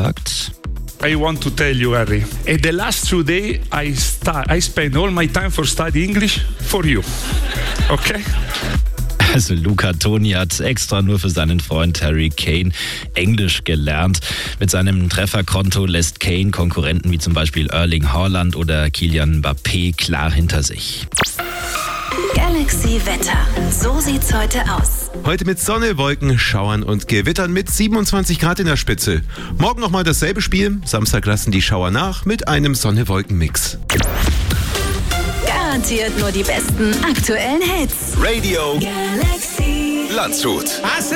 sagt: I want to tell you, Harry, at the last 2 days I spend all my time for study English for you. Okay? Also Luca Toni hat extra nur für seinen Freund Harry Kane Englisch gelernt. Mit seinem Trefferkonto lässt Kane Konkurrenten wie zum Beispiel Erling Haaland oder Kylian Mbappé klar hinter sich. Galaxy Wetter. So sieht's heute aus. Heute mit Sonne, Wolken, Schauern und Gewittern mit 27 Grad in der Spitze. Morgen nochmal dasselbe Spiel. Samstag lassen die Schauer nach mit einem Sonne-Wolken-Mix. Garantiert nur die besten aktuellen Hits. Radio Galaxy. Landshut.